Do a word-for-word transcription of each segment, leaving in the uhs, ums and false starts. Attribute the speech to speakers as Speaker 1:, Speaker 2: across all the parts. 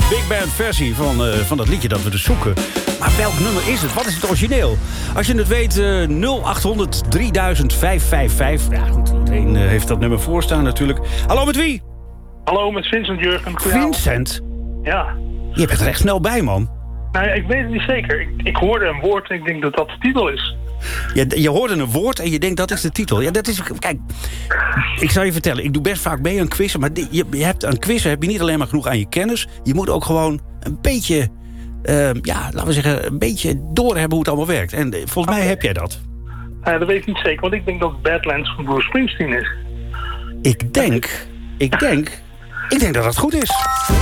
Speaker 1: big band versie van, uh, van dat liedje dat we dus zoeken. Maar welk nummer is het? Wat is het origineel? Als je het weet, uh, nul acht honderd drieduizend vijfhonderdvijfenvijftig. Ja, goed, iedereen uh, heeft dat nummer voorstaan natuurlijk. Hallo, met wie?
Speaker 2: Hallo, met Vincent Jurgen.
Speaker 1: Vincent?
Speaker 2: Ja.
Speaker 1: Je bent er echt snel bij, man.
Speaker 2: Nou, ik weet het niet zeker. Ik, ik hoorde een woord en ik denk dat dat de titel is.
Speaker 1: Je, je hoorde een woord en je denkt dat is de titel. Ja, dat is. Kijk, ik zal je vertellen, ik doe best vaak mee aan quizzen, maar die, je, je hebt aan quizzen heb je niet alleen maar genoeg aan je kennis. Je moet ook gewoon een beetje, uh, ja, laten we zeggen, een beetje doorhebben hoe het allemaal werkt. En uh, volgens mij heb jij dat.
Speaker 2: Uh, dat weet ik niet zeker, want ik denk dat het Badlands van Bruce Springsteen is.
Speaker 1: Ik denk, ik denk, ik denk dat dat goed is.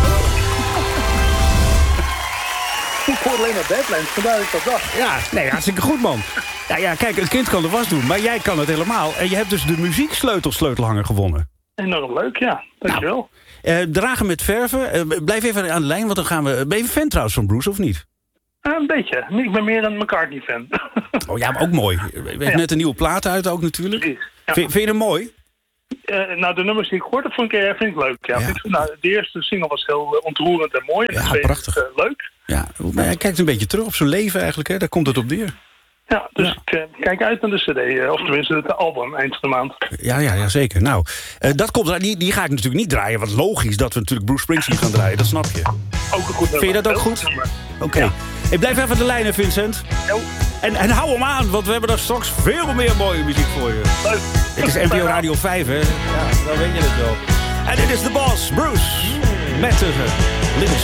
Speaker 2: Ik hoor alleen maar Badlands, vandaar dat ik dat dacht.
Speaker 1: Ja, nee, hartstikke goed, man. Ja, ja, kijk, een kind kan de was doen, maar jij kan het helemaal. En je hebt dus de muzieksleutelsleutelhanger gewonnen.
Speaker 2: Enorm leuk, ja. Dankjewel.
Speaker 1: Nou, uh, dragen met verven. Uh, blijf even aan de lijn, want dan gaan we... Ben je fan trouwens van Bruce, of niet?
Speaker 2: Uh, een beetje. Ik ben meer een McCartney-fan.
Speaker 1: Oh ja, maar ook mooi. We hebben
Speaker 2: ja.
Speaker 1: net een nieuwe plaat uit ook natuurlijk.
Speaker 2: Ja.
Speaker 1: Vind, vind je hem mooi?
Speaker 2: Uh, nou, de nummers die ik gehoord heb, vond ik, vind ik leuk. Ja.
Speaker 1: Ja.
Speaker 2: Vind ik, nou, de eerste single was heel uh, ontroerend en mooi. En
Speaker 1: Ja,
Speaker 2: de tweede
Speaker 1: prachtig.
Speaker 2: is uh, leuk.
Speaker 1: Ja, maar hij kijkt een beetje terug op zijn leven eigenlijk, hè? Daar komt het op neer.
Speaker 2: Ja, dus
Speaker 1: Ja.
Speaker 2: ik uh, kijk uit naar de cd, uh, of tenminste het album, eind van de maand.
Speaker 1: Ja, ja, ja zeker. Nou, uh, dat komt, die, die ga ik natuurlijk niet draaien. Want logisch dat we natuurlijk Bruce Springsteen gaan draaien, dat snap je.
Speaker 2: Ook een goed nummer.
Speaker 1: Vind je dat ook
Speaker 2: Heel
Speaker 1: goed?
Speaker 2: nummer.
Speaker 1: Oké. Okay.
Speaker 2: Ja.
Speaker 1: Ik blijf even aan de lijnen, Vincent.
Speaker 2: Jo.
Speaker 1: En, en hou hem aan, want we hebben daar straks veel meer mooie muziek voor je.
Speaker 2: Leuk.
Speaker 1: Het is N P O Radio vijf, hè? Ja, dan weet je het wel. En dit is de boss, Bruce. Met uh, Little